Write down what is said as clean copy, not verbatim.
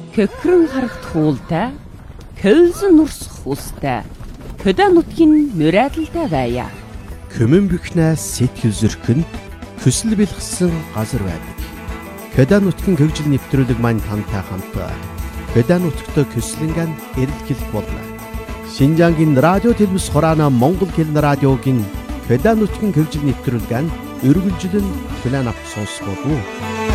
Көкрөн харагт хуултай, көлзөн нурсах устай, хөдөө нутгийн мөрөөдөлтэй байя. Көмөн бихнээс сэтгэл зөрхөнд хүсэл бэлгсэн газар байдаг. Хөдөө нутгийн хөгжил нэвтрүүлэг маань тантай хамт хөдөө нутагт көслөнгөн эрэлхийлэх болно. Шинжаангийн радио телевиз хураана Монгол хэлний радиогийн хөдөө нутгийн хөгжил нэвтрүүлгэн өргөлжлөн план авч сонсгоо.